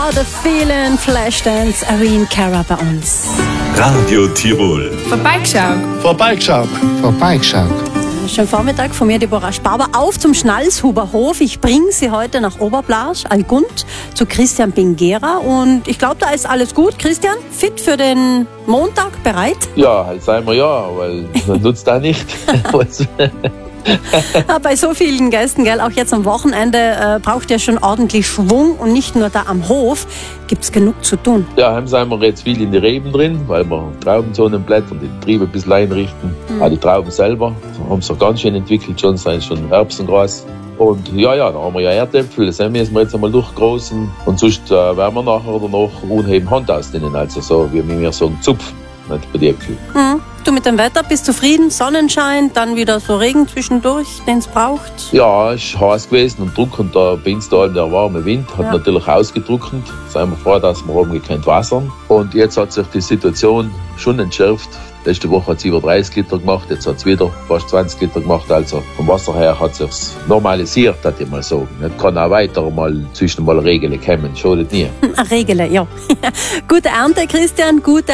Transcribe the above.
The Feeling, Flashdance, Irene Cara bei uns. Radio Tirol. Vorbeigeschaut. Schönen Vormittag von mir, Deborah Sparber, auf zum Schnalzhuber Hof. Ich bringe Sie heute nach Oberblach, Algund, zu Christian Bingera. Und ich glaube, da ist alles gut. Christian, fit für den Montag, bereit? Ja, halt sagen wir ja, weil man nutzt da nicht. Bei so vielen Gästen, gell, auch jetzt am Wochenende, braucht ihr schon ordentlich Schwung und nicht nur da am Hof. Gibt es genug zu tun? Ja, haben wir jetzt viel in die Reben drin, weil wir Traubenzonenblätter und die Triebe ein bisschen einrichten. Auch die Trauben selber haben sich ganz schön entwickelt, schon seit schon Erbsengras. Und ja, da haben wir ja Erdäpfel, das müssen wir jetzt einmal durchgroßen. Und sonst werden wir nachher oder noch unheben Hand aus denen, also so, wie wir sagen, Zupf, nicht bei den Äpfeln. Du mit dem Wetter bist zufrieden? Sonnenschein, dann wieder so Regen zwischendurch, den es braucht? Ja, es ist heiß gewesen und drückend, da bei uns da der warme Wind hat natürlich ausgedrückt. Seien wir froh, dass wir oben kein Wasser. Und jetzt hat sich die Situation schon entschärft. Letzte Woche hat es über 30 Liter gemacht, jetzt hat es wieder fast 20 Liter gemacht. Also vom Wasser her hat es sich normalisiert, würde ich mal sagen. Es kann auch weiter mal zwischen mal Regeln kommen, schadet nie. Regeln, ja. Gute Ernte, Christian, gute